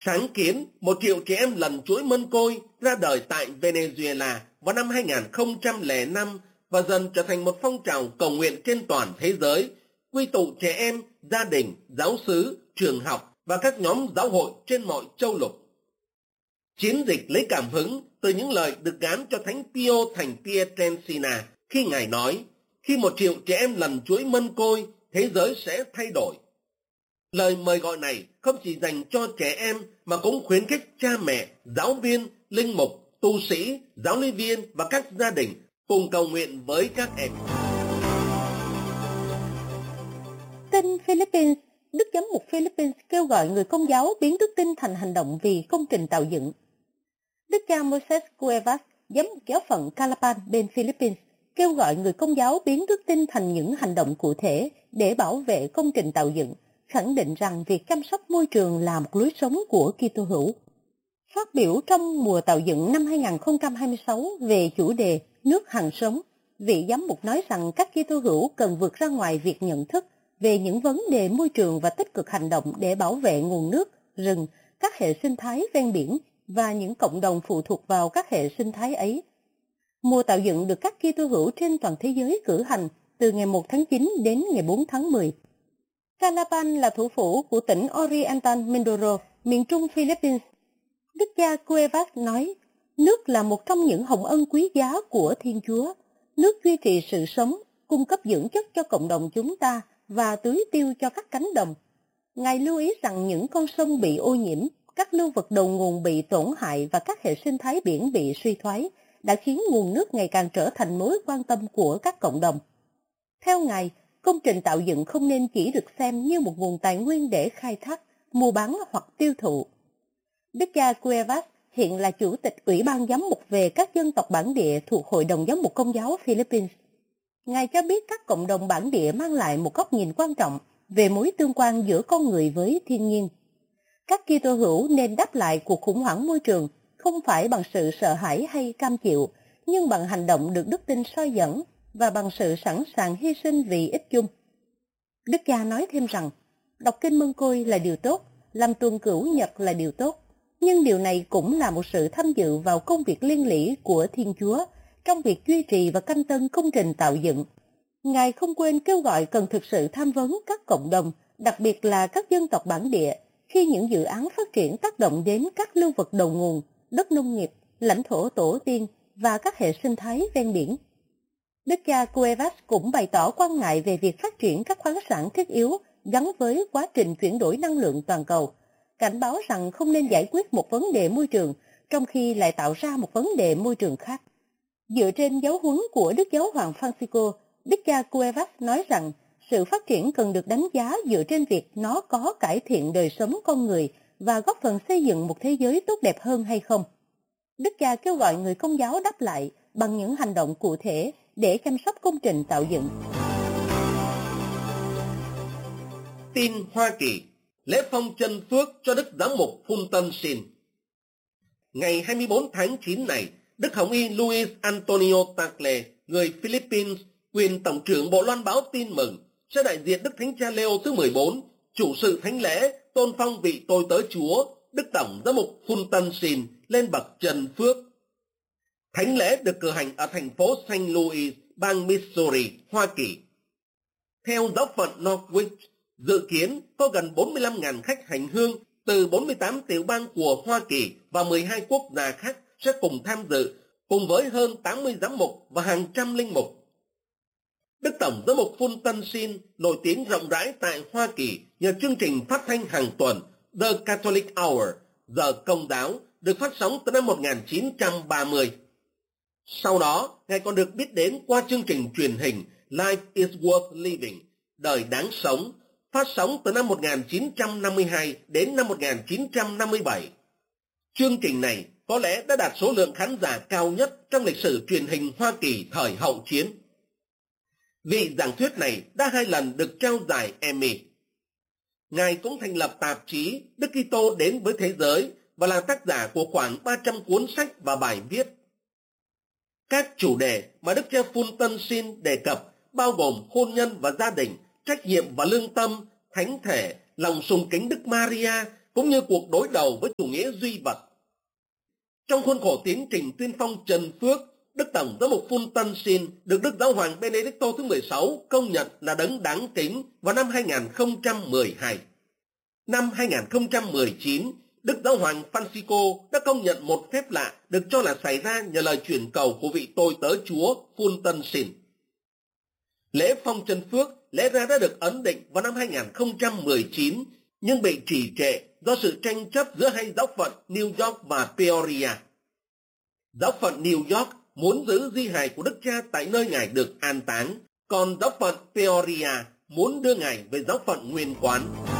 Sáng kiến 1 triệu trẻ em lần chuỗi mân côi ra đời tại Venezuela vào năm 2005 và dần trở thành một phong trào cầu nguyện trên toàn thế giới, quy tụ trẻ em, gia đình, giáo xứ, trường học và các nhóm giáo hội trên mọi châu lục. Chiến dịch lấy cảm hứng từ những lời được gán cho Thánh Pio thành Pietrelcina khi Ngài nói, khi 1 triệu trẻ em lần chuỗi mân côi, thế giới sẽ thay đổi. Lời mời gọi này không chỉ dành cho trẻ em mà cũng khuyến khích cha mẹ, giáo viên, linh mục, tu sĩ, giáo lý viên và các gia đình cùng cầu nguyện với các em. Tin Philippines, Đức Giám mục Philippines kêu gọi người Công giáo biến đức tin thành hành động vì công trình tạo dựng. Đức cha Moises Cuevas, Giám mục giáo phận Calapan bên Philippines, kêu gọi người Công giáo biến đức tin thành những hành động cụ thể để bảo vệ công trình tạo dựng, khẳng định rằng việc chăm sóc môi trường là một lối sống của Kitô hữu. Phát biểu trong mùa tạo dựng năm 2026 về chủ đề Nước hằng sống, vị giám mục nói rằng các Kitô hữu cần vượt ra ngoài việc nhận thức về những vấn đề môi trường và tích cực hành động để bảo vệ nguồn nước, rừng, các hệ sinh thái ven biển và những cộng đồng phụ thuộc vào các hệ sinh thái ấy. Mùa tạo dựng được các Kitô hữu trên toàn thế giới cử hành từ ngày 1 tháng 9 đến ngày 4 tháng 10. Calapan là thủ phủ của tỉnh Oriental Mindoro, miền trung Philippines. Đức cha Cuevas nói, nước là một trong những hồng ân quý giá của Thiên Chúa. Nước duy trì sự sống, cung cấp dưỡng chất cho cộng đồng chúng ta và tưới tiêu cho các cánh đồng. Ngài lưu ý rằng những con sông bị ô nhiễm, các lưu vật đầu nguồn bị tổn hại và các hệ sinh thái biển bị suy thoái đã khiến nguồn nước ngày càng trở thành mối quan tâm của các cộng đồng. Theo Ngài, công trình tạo dựng không nên chỉ được xem như một nguồn tài nguyên để khai thác, mua bán hoặc tiêu thụ. Đức cha Cuevas hiện là chủ tịch Ủy ban giám mục về các dân tộc bản địa thuộc Hội đồng Giám mục Công giáo Philippines. Ngài cho biết các cộng đồng bản địa mang lại một góc nhìn quan trọng về mối tương quan giữa con người với thiên nhiên. Các Kitô hữu nên đáp lại cuộc khủng hoảng môi trường không phải bằng sự sợ hãi hay cam chịu, nhưng bằng hành động được đức tin soi dẫn và bằng sự sẵn sàng hy sinh vì ích chung. Đức cha nói thêm rằng, đọc kinh Mân Côi là điều tốt, làm tuần cửu nhật là điều tốt, nhưng điều này cũng là một sự tham dự vào công việc liên lỉ của Thiên Chúa trong việc duy trì và canh tân công trình tạo dựng. Ngài không quên kêu gọi cần thực sự tham vấn các cộng đồng, đặc biệt là các dân tộc bản địa, khi những dự án phát triển tác động đến các lưu vật đầu nguồn, đất nông nghiệp, lãnh thổ tổ tiên và các hệ sinh thái ven biển. Đức cha Cuevas cũng bày tỏ quan ngại về việc phát triển các khoáng sản thiết yếu gắn với quá trình chuyển đổi năng lượng toàn cầu, cảnh báo rằng không nên giải quyết một vấn đề môi trường trong khi lại tạo ra một vấn đề môi trường khác. Dựa trên giáo huấn của Đức Giáo hoàng Francisco, Đức cha Cuevas nói rằng sự phát triển cần được đánh giá dựa trên việc nó có cải thiện đời sống con người và góp phần xây dựng một thế giới tốt đẹp hơn hay không. Đức cha kêu gọi người Công giáo đáp lại bằng những hành động cụ thể để chăm sóc công trình tạo dựng. Tin Hoa Kỳ, lễ phong chân phước cho Đức Giám mục Fulton Sheen. Ngày 24 tháng 9 này, Đức Hồng y Luis Antonio Tagle, người Philippines, quyền Tổng trưởng Bộ Loan báo tin mừng, sẽ đại diện Đức Thánh Cha Leo thứ 14, chủ sự thánh lễ tôn phong vị tôi tớ Chúa, Đức Tổng Giám mục Fulton Sheen lên bậc chân phước. Thánh lễ được cử hành ở thành phố St. Louis, bang Missouri, Hoa Kỳ. Theo giáo phận Northwich, dự kiến có gần 45.000 khách hành hương từ 48 tiểu bang của Hoa Kỳ và 12 quốc gia khác sẽ cùng tham dự, cùng với hơn 80 giám mục và hàng trăm linh mục. Đức Tổng Giám mục Fulton Sheen nổi tiếng rộng rãi tại Hoa Kỳ nhờ chương trình phát thanh hàng tuần The Catholic Hour, giờ công giáo, được phát sóng từ năm 1930. Sau đó, Ngài còn được biết đến qua chương trình truyền hình Life is Worth Living, đời đáng sống, phát sóng từ năm 1952 đến năm 1957. Chương trình này có lẽ đã đạt số lượng khán giả cao nhất trong lịch sử truyền hình Hoa Kỳ thời hậu chiến. Vị giảng thuyết này đã 2 lần được trao giải Emmy. Ngài cũng thành lập tạp chí Đức Kitô đến với thế giới và là tác giả của khoảng 300 cuốn sách và bài viết. Các chủ đề mà Đức cha Fulton Sheen đề cập bao gồm hôn nhân và gia đình, trách nhiệm và lương tâm, thánh thể, lòng sùng kính Đức Maria, cũng như cuộc đối đầu với chủ nghĩa duy vật. Trong khuôn khổ tiến trình tuyên phong trần phước, Đức Tổng giám mục Phun Tân Sin được Đức Giáo hoàng Benedicto thứ 16 công nhận là đấng đáng kính vào năm 2012. Năm 2019, Đức Giáo hoàng Francisco đã công nhận một phép lạ được cho là xảy ra nhờ lời chuyển cầu của vị tôi tớ Chúa Phun Tân Sin. Lễ phong trần phước lẽ ra đã được ấn định vào năm 2019 nhưng bị trì trệ do sự tranh chấp giữa hai giáo phận New York và Peoria. Giáo phận New York muốn giữ di hài của Đức Cha tại nơi Ngài được an táng, còn giáo phận Peoria muốn đưa Ngài về giáo phận nguyên quán.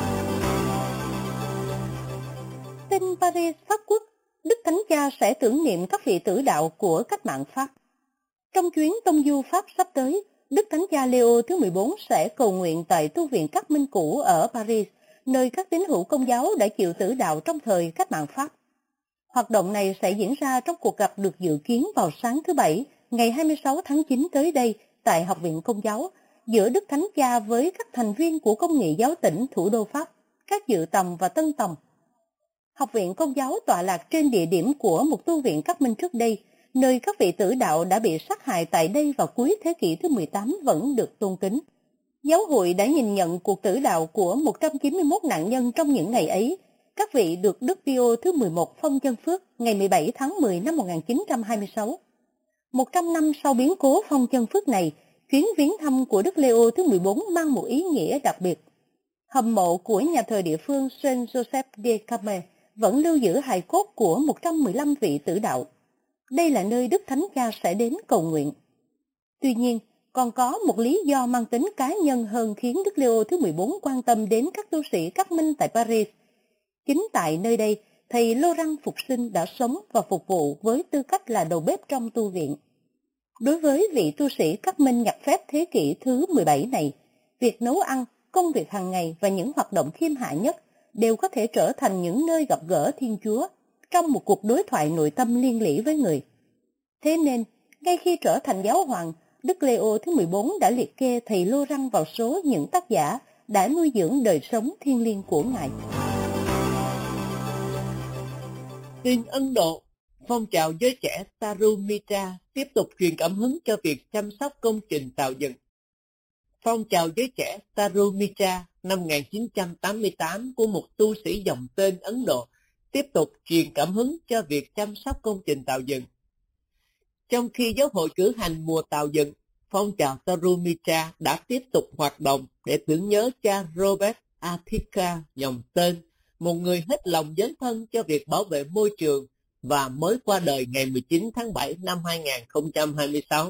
Tin Paris, Pháp Quốc, Đức Thánh Cha sẽ tưởng niệm các vị tử đạo của cách mạng Pháp. Trong chuyến tông du Pháp sắp tới, Đức Thánh Cha Leo thứ 14 sẽ cầu nguyện tại tu viện Các Minh Cũ ở Paris, nơi các tín hữu Công giáo đã chịu tử đạo trong thời cách mạng Pháp. Hoạt động này sẽ diễn ra trong cuộc gặp được dự kiến vào sáng thứ Bảy, ngày 26 tháng 9 tới đây tại Học viện Công giáo, giữa Đức Thánh Cha với các thành viên của Công nghị giáo tỉnh thủ đô Pháp, các dự tòng và tân tòng. Học viện Công giáo tọa lạc trên địa điểm của một tu viện Các Minh trước đây, nơi các vị tử đạo đã bị sát hại tại đây vào cuối thế kỷ thứ 18 vẫn được tôn kính. Giáo hội đã nhìn nhận cuộc tử đạo của 191 nạn nhân trong những ngày ấy. Các vị được Đức Pio thứ 11 phong chân phước ngày 17 tháng 10 năm 1926. 100 năm sau biến cố phong chân phước này, chuyến viếng thăm của Đức Leo thứ 14 mang một ý nghĩa đặc biệt. Hầm mộ của nhà thờ địa phương Saint Joseph de Camé vẫn lưu giữ hài cốt của 115 vị tử đạo. Đây là nơi Đức Thánh Cha sẽ đến cầu nguyện. Tuy nhiên, còn có một lý do mang tính cá nhân hơn khiến Đức Leo thứ 14 quan tâm đến các tu sĩ Các Minh tại Paris. Chính tại nơi đây, thầy Laurent Phục Sinh đã sống và phục vụ với tư cách là đầu bếp trong tu viện. Đối với vị tu sĩ Các Minh nhập phép thế kỷ thứ 17 này, việc nấu ăn, công việc hàng ngày và những hoạt động khiêm hạ nhất đều có thể trở thành những nơi gặp gỡ Thiên Chúa trong một cuộc đối thoại nội tâm liên lỉ với người. Thế nên, ngay khi trở thành giáo hoàng, Đức Leo thứ 14 đã liệt kê thầy Laurent vào số những tác giả đã nuôi dưỡng đời sống thiêng liêng của Ngài. Tin Ấn Độ, phong trào giới trẻ Tarumitra tiếp tục truyền cảm hứng cho việc chăm sóc công trình tạo dựng. Phong trào giới trẻ Tarumitra năm 1988 của một tu sĩ dòng tên Ấn Độ tiếp tục truyền cảm hứng cho việc chăm sóc công trình tạo dựng. Trong khi giáo hội cử hành mùa tạo dựng, phong trào Tarumitra đã tiếp tục hoạt động để tưởng nhớ cha Robert Athika dòng tên, một người hết lòng dấn thân cho việc bảo vệ môi trường và mới qua đời ngày 19 tháng 7 năm 2026.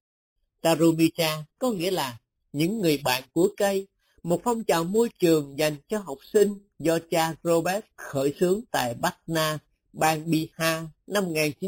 Tarumitra có nghĩa là những người bạn của cây, một phong trào môi trường dành cho học sinh do cha Robert khởi xướng tại Patna, bang Bihar năm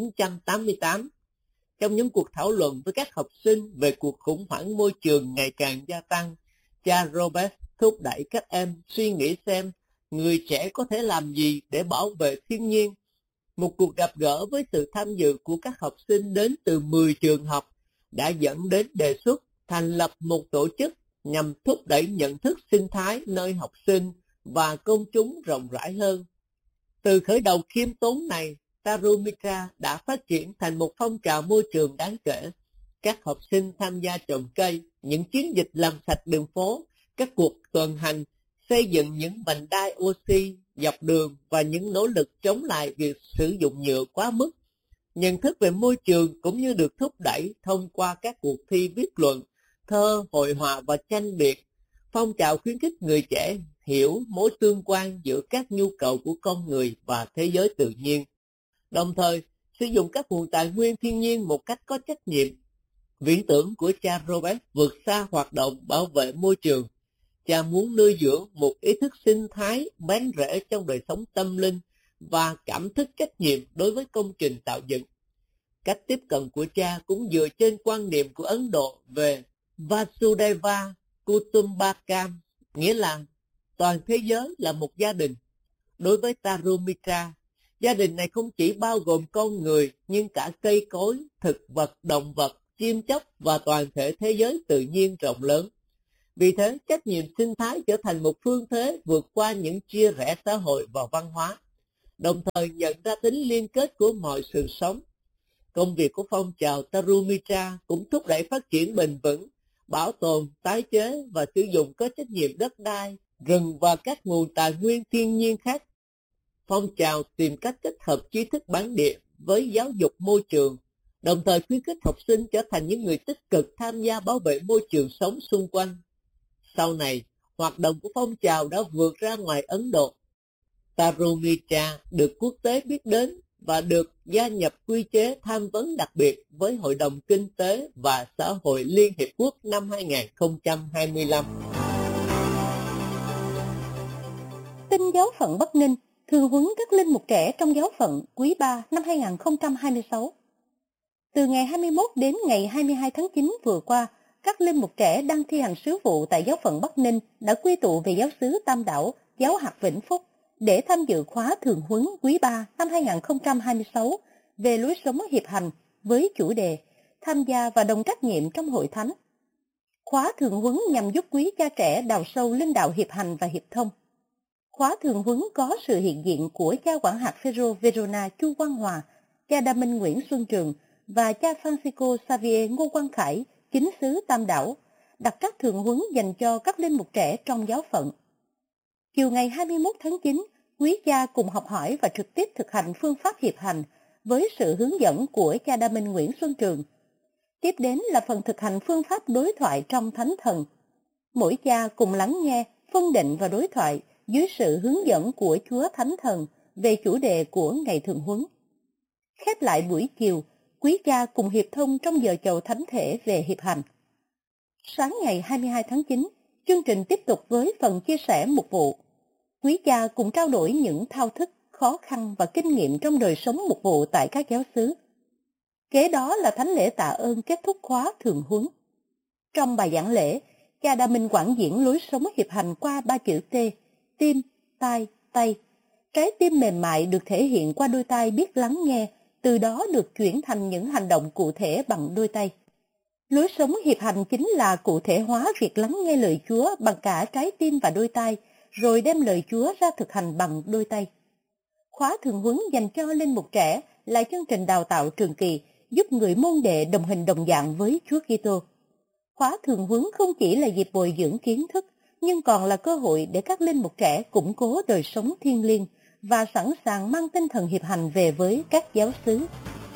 1988. Trong những cuộc thảo luận với các học sinh về cuộc khủng hoảng môi trường ngày càng gia tăng, cha Robert thúc đẩy các em suy nghĩ xem người trẻ có thể làm gì để bảo vệ thiên nhiên. Một cuộc gặp gỡ với sự tham dự của các học sinh đến từ 10 trường học đã dẫn đến đề xuất thành lập một tổ chức nhằm thúc đẩy nhận thức sinh thái nơi học sinh và công chúng rộng rãi hơn. Từ khởi đầu khiêm tốn này, Tarumitra đã phát triển thành một phong trào môi trường đáng kể. Các học sinh tham gia trồng cây, những chiến dịch làm sạch đường phố, các cuộc tuần hành, xây dựng những vành đai oxy dọc đường và những nỗ lực chống lại việc sử dụng nhựa quá mức. Nhận thức về môi trường cũng như được thúc đẩy thông qua các cuộc thi viết luận, thơ, hội họa và tranh biện. Phong trào khuyến khích người trẻ hiểu mối tương quan giữa các nhu cầu của con người và thế giới tự nhiên, đồng thời sử dụng các nguồn tài nguyên thiên nhiên một cách có trách nhiệm. Viễn tưởng của cha Robert vượt xa hoạt động bảo vệ môi trường. Cha muốn nuôi dưỡng một ý thức sinh thái bén rễ trong đời sống tâm linh và cảm thức trách nhiệm đối với công trình tạo dựng. Cách tiếp cận của cha cũng dựa trên quan niệm của Ấn Độ về Vasudhaiva Kutumbakam, nghĩa là toàn thế giới là một gia đình. Đối với Tarumitra, gia đình này không chỉ bao gồm con người nhưng cả cây cối, thực vật, động vật, chim chóc và toàn thể thế giới tự nhiên rộng lớn. Vì thế, trách nhiệm sinh thái trở thành một phương thế vượt qua những chia rẽ xã hội và văn hóa, đồng thời nhận ra tính liên kết của mọi sự sống. Công việc của phong trào Tarumitra cũng thúc đẩy phát triển bền vững, bảo tồn, tái chế và sử dụng có trách nhiệm đất đai, rừng và các nguồn tài nguyên thiên nhiên khác. Phong trào tìm cách kết hợp tri thức bản địa với giáo dục môi trường, đồng thời khuyến khích học sinh trở thành những người tích cực tham gia bảo vệ môi trường sống xung quanh. Sau này, hoạt động của phong trào đã vượt ra ngoài Ấn Độ. Tarumitra được quốc tế biết đến và được gia nhập quy chế tham vấn đặc biệt với Hội đồng Kinh tế và Xã hội Liên Hiệp Quốc năm 2025. Tin giáo phận Bắc Ninh thường huấn các linh mục trẻ trong giáo phận quý 3 năm 2026. Từ ngày 21 đến ngày 22 tháng 9 vừa qua, các linh mục trẻ đang thi hành sứ vụ tại giáo phận Bắc Ninh đã quy tụ về giáo xứ Tam Đảo, giáo hạt Vĩnh Phúc để tham dự khóa thường huấn quý 3 năm 2026 về lối sống hiệp hành với chủ đề tham gia và đồng trách nhiệm trong hội thánh. Khóa thường huấn nhằm giúp quý cha trẻ đào sâu linh đạo hiệp hành và hiệp thông. Khóa thường huấn có sự hiện diện của cha quản hạt Phêrô Verona Chu Quang Hòa, cha Đa Minh Nguyễn Xuân Trường và cha Francisco Xavier Ngô Quang Khải, chính xứ Tam Đảo, đặt các thường huấn dành cho các linh mục trẻ trong giáo phận. Chiều ngày 21 tháng 9, quý cha cùng học hỏi và trực tiếp thực hành phương pháp hiệp hành với sự hướng dẫn của cha Đa Minh Nguyễn Xuân Trường. Tiếp đến là phần thực hành phương pháp đối thoại trong Thánh Thần. Mỗi cha cùng lắng nghe, phân định và đối thoại dưới sự hướng dẫn của Chúa Thánh Thần về chủ đề của ngày thường huấn. Khép lại buổi chiều, quý cha cùng hiệp thông trong giờ chầu thánh thể về hiệp hành. Sáng ngày 22 tháng 9, chương trình tiếp tục với phần chia sẻ mục vụ. Quý cha cùng trao đổi những thao thức, khó khăn và kinh nghiệm trong đời sống mục vụ tại các giáo xứ. Kế đó là thánh lễ tạ ơn kết thúc khóa thường huấn. Trong bài giảng lễ, cha Đa Minh quảng diễn lối sống hiệp hành qua 3 chữ T: tim, tai, tay. Trái tim mềm mại được thể hiện qua đôi tay biết lắng nghe, từ đó được chuyển thành những hành động cụ thể bằng đôi tay. Lối sống hiệp hành chính là cụ thể hóa việc lắng nghe lời Chúa bằng cả trái tim và đôi tay, rồi đem lời Chúa ra thực hành bằng đôi tay. Khóa thường huấn dành cho linh mục trẻ là chương trình đào tạo trường kỳ giúp người môn đệ đồng hình đồng dạng với Chúa Kitô. Khóa thường huấn không chỉ là dịp bồi dưỡng kiến thức, nhưng còn là cơ hội để các linh mục trẻ củng cố đời sống thiêng liêng và sẵn sàng mang tinh thần hiệp hành về với các giáo xứ.